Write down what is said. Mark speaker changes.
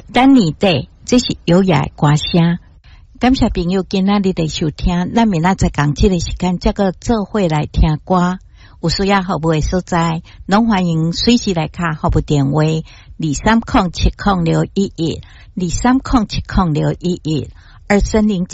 Speaker 1: 等你的，这是优雅的歌声。感谢朋友今仔日的收听，咱明仔载讲这个时间，这个做伙来听歌。有需要服务的所在，拢欢迎随时来卡服务电话23070611230706112307